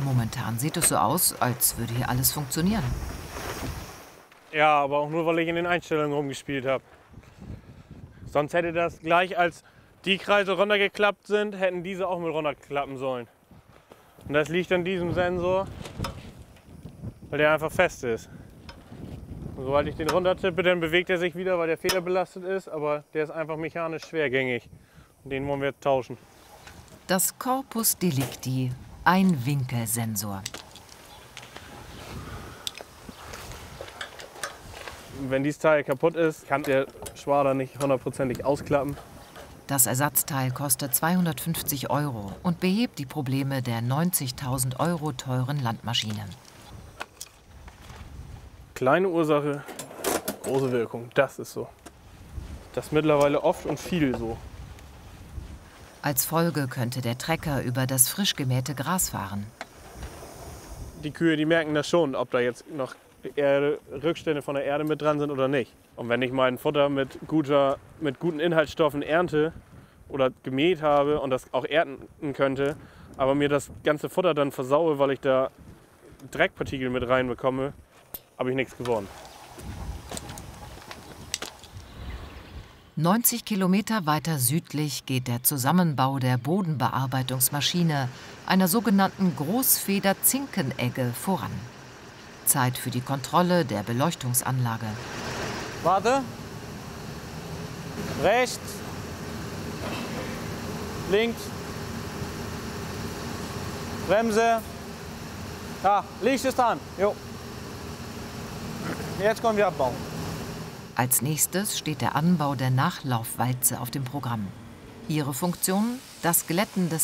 Momentan sieht es so aus, als würde hier alles funktionieren. Ja, aber auch nur, weil ich in den Einstellungen rumgespielt habe. Sonst hätte das gleich, als die Kreise runtergeklappt sind, hätten diese auch mit runterklappen sollen. Und das liegt an diesem Sensor, weil der einfach fest ist. Und sobald ich den runtertippe, dann bewegt er sich wieder, weil der federbelastet ist, aber der ist einfach mechanisch schwergängig. Und den wollen wir tauschen. Das Corpus Delicti, ein Winkelsensor. Wenn dieses Teil kaputt ist, kann der Schwader nicht hundertprozentig ausklappen. Das Ersatzteil kostet 250 € und behebt die Probleme der 90.000 € teuren Landmaschine. Kleine Ursache, große Wirkung, das ist so. Das ist mittlerweile oft und viel so. Als Folge könnte der Trecker über das frisch gemähte Gras fahren. Die Kühe, die merken das schon, ob da jetzt noch Rückstände von der Erde mit dran sind oder nicht. Und wenn ich mein Futter mit guten Inhaltsstoffen ernte oder gemäht habe und das auch ernten könnte, aber mir das ganze Futter dann versaue, weil ich da Dreckpartikel mit reinbekomme, habe ich nichts gewonnen. 90 Kilometer weiter südlich geht der Zusammenbau der Bodenbearbeitungsmaschine, einer sogenannten Großfeder-Zinkenegge, voran. Zeit für die Kontrolle der Beleuchtungsanlage. Warte. Rechts. Links. Bremse. Ja, Licht ist an. Jo. Jetzt können wir abbauen. Als nächstes steht der Anbau der Nachlaufwalze auf dem Programm. Ihre Funktion: das Glätten des